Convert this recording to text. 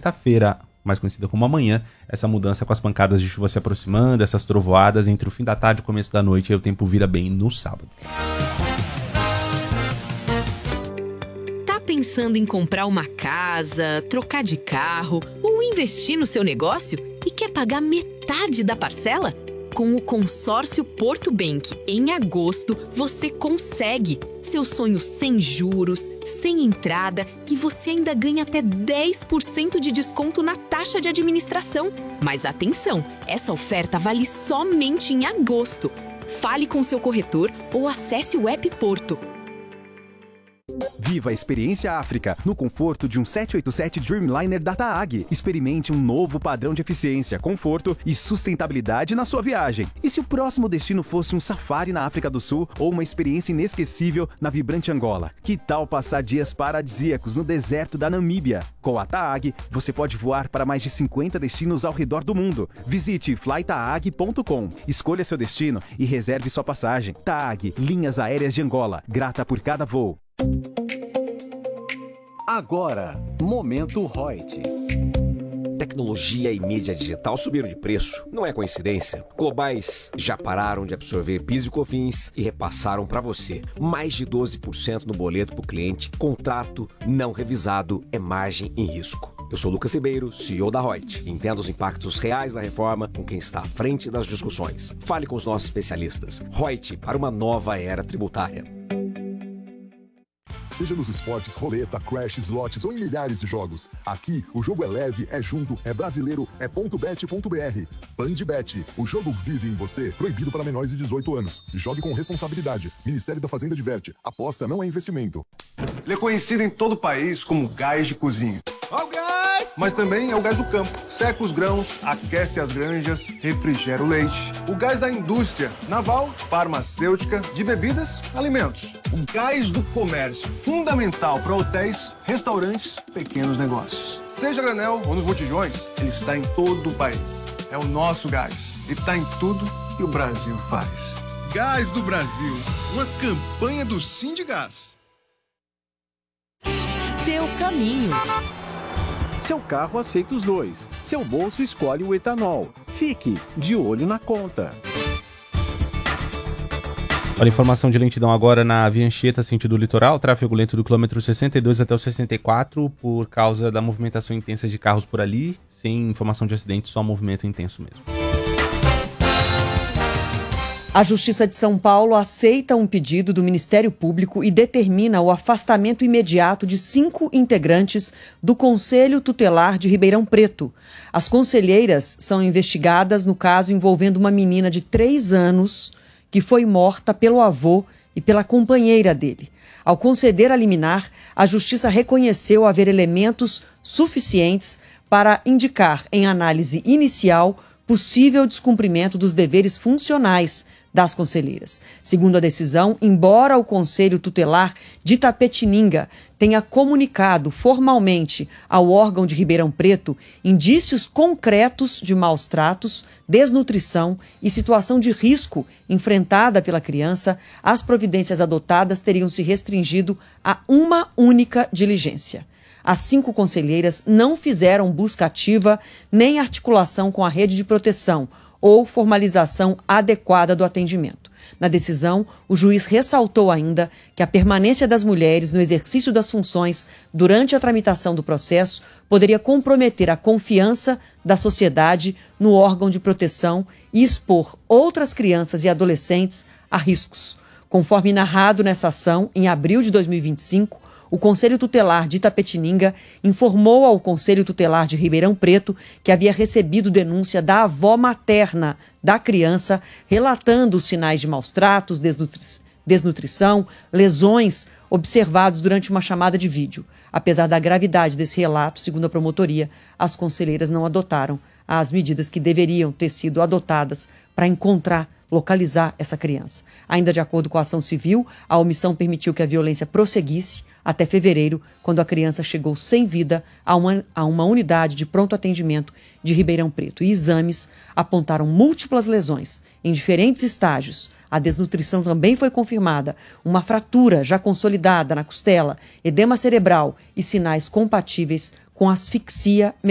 sexta-feira, mais conhecida como amanhã, essa mudança com as pancadas de chuva se aproximando, essas trovoadas entre o fim da tarde e o começo da noite, e o tempo vira bem no sábado. Tá pensando em comprar uma casa, trocar de carro ou investir no seu negócio e quer pagar metade da parcela? Com o consórcio Porto Bank, em agosto, você consegue. Seu sonho sem juros, sem entrada e você ainda ganha até 10% de desconto na taxa de administração. Mas atenção, essa oferta vale somente em agosto. Fale com seu corretor ou acesse o app Porto. Viva a experiência África no conforto de um 787 Dreamliner da TAAG. Experimente um novo padrão de eficiência, conforto e sustentabilidade na sua viagem. E se o próximo destino fosse um safari na África do Sul ou uma experiência inesquecível na vibrante Angola? Que tal passar dias paradisíacos no deserto da Namíbia? Com a TAAG, você pode voar para mais de 50 destinos ao redor do mundo. Visite flytaag.com, escolha seu destino e reserve sua passagem. TAAG, Linhas Aéreas de Angola, grata por cada voo. Agora, Momento Reut. Tecnologia e mídia digital subiram de preço. Não é coincidência. Globais já pararam de absorver PIS e COFINS e repassaram para você mais de 12% no boleto para o cliente. Contrato não revisado é margem em risco. Eu sou Lucas Ribeiro, CEO da Reut. Entenda os impactos reais da reforma com quem está à frente das discussões. Fale com os nossos especialistas. Reut, para uma nova era tributária. Seja nos esportes, roleta, crash, slots ou em milhares de jogos. Aqui, o jogo é leve, é junto, é brasileiro, é .bet.br. Bandbet, o jogo vive em você. Proibido para menores de 18 anos. Jogue com responsabilidade. Ministério da Fazenda diverte. Aposta não é investimento. Ele é conhecido em todo o país como gás de cozinha. Ó o gás! Mas também é o gás do campo. Seca os grãos, aquece as granjas, refrigera o leite. O gás da indústria naval, farmacêutica, de bebidas, alimentos. O gás do comércio, fundamental para hotéis, restaurantes, pequenos negócios. Seja a granel ou nos botijões, ele está em todo o país. É o nosso gás e está em tudo que o Brasil faz. Gás do Brasil, uma campanha do Sindigás. Seu caminho. Seu carro aceita os dois. Seu bolso escolhe o etanol. Fique de olho na conta. Olha, informação de lentidão agora na Via Anchieta, sentido litoral. Tráfego lento do quilômetro 62 até o 64 por causa da movimentação intensa de carros por ali. Sem informação de acidente, só movimento intenso mesmo. A Justiça de São Paulo aceita um pedido do Ministério Público e determina o afastamento imediato de 5 integrantes do Conselho Tutelar de Ribeirão Preto. As conselheiras são investigadas no caso envolvendo uma menina de 3 anos que foi morta pelo avô e pela companheira dele. Ao conceder a liminar, a Justiça reconheceu haver elementos suficientes para indicar, em análise inicial, possível descumprimento dos deveres funcionais das conselheiras. Segundo a decisão, embora o Conselho Tutelar de Itapetininga tenha comunicado formalmente ao órgão de Ribeirão Preto indícios concretos de maus tratos, desnutrição e situação de risco enfrentada pela criança, as providências adotadas teriam se restringido a uma única diligência. As 5 conselheiras não fizeram busca ativa nem articulação com a rede de proteção ou formalização adequada do atendimento. Na decisão, o juiz ressaltou ainda que a permanência das mulheres no exercício das funções durante a tramitação do processo poderia comprometer a confiança da sociedade no órgão de proteção e expor outras crianças e adolescentes a riscos. Conforme narrado nessa ação, em abril de 2025, o Conselho Tutelar de Itapetininga informou ao Conselho Tutelar de Ribeirão Preto que havia recebido denúncia da avó materna da criança, relatando os sinais de maus tratos, desnutrição, lesões observados durante uma chamada de vídeo. Apesar da gravidade desse relato, segundo a promotoria, as conselheiras não adotaram as medidas que deveriam ter sido adotadas para localizar essa criança. Ainda de acordo com a ação civil, a omissão permitiu que a violência prosseguisse até fevereiro, quando a criança chegou sem vida a uma unidade de pronto atendimento de Ribeirão Preto. E exames apontaram múltiplas lesões em diferentes estágios. A desnutrição também foi confirmada, uma fratura já consolidada na costela, edema cerebral e sinais compatíveis com asfixia